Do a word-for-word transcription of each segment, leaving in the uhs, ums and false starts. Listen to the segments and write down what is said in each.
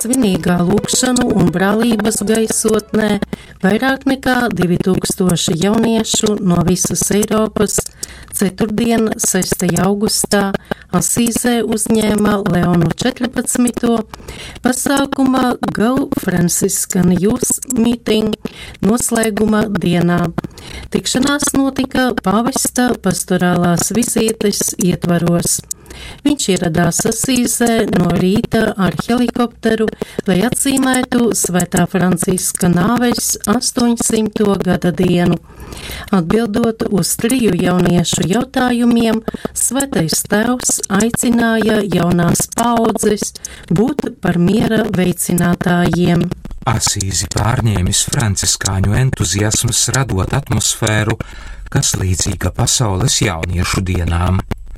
svinīgā lūgšanu un brālības gaisotnē vairāk nekā divi tūkstoši jauniešu no visas Eiropas ceturtdien, sestajā augustā, Asīzē uzņēma Leonu četrpadsmito pasākuma Go Franciscan Youth Meeting noslēguma dienā. Tikšanās notika pāvesta pastorālās vizītes ietvaros. Viņš ieradās Asīzē no rīta ar helikopteru, lai atzīmētu Svētā Franciska nāves astoņsimto gada dienu. Atbildot uz triju jauniešu jautājumiem, Svētais Tēvs aicināja jaunās paaudzes būt par miera veicinātājiem. Asīzi pārņēmis franciskāņu entuziasms, radot atmosfēru, kas līdzīga pasaules jauniešu dienām.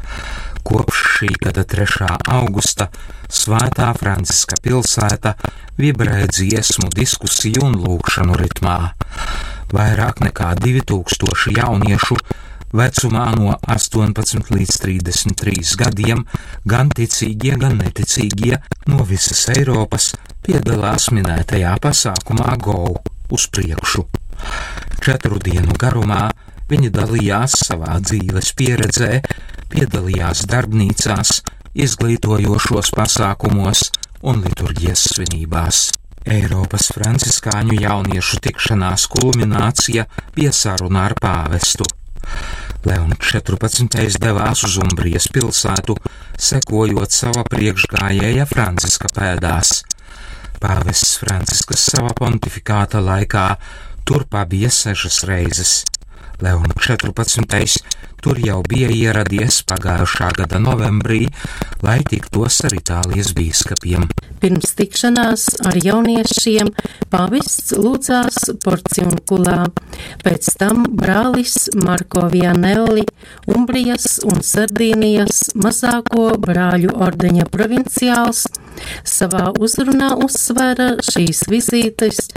Kopš šī gada trešā augusta Svētā Franciska pilsēta vibrē dziesmu, diskusiju un lūgšanu ritmā. Vairāk nekā divi tūkstoši jauniešu vecumā no astoņpadsmit līdz trīsdesmit trīs gadiem, gan ticīgie, gan neticīgie, no visas Eiropas piedalās minētajā pasākumā Go uz priekšu. Četru dienu garumā viņi dalījās savā dzīves pieredzē, piedalījās darbnīcās, izglītojošos pasākumos un liturģijas svinībās. Eiropas franciskāņu jauniešu tikšanās kulminācija bija saruna ar pāvestu. Leons četrpadsmitais devās uz Umbrijas pilsētu, sekojot sava priekšgājēja Franciska pēdās. Pāvests Francisks savā pontifikāta laikā tur pabija sešas reizes. Leons četrpadsmitais tur jau bija ieradies pagājušā gada novembrī, lai tiktos ar Itālijas bīskapiem. Pirms tikšanās ar jauniešiem pāvests lūdzās Porciunkulā, pēc tam brālis Marko Vianelli, Umbrijas un Sardīnijas mazāko brāļu ordeņa provinciāls, savā uzrunā uzsvēra šīs vizītes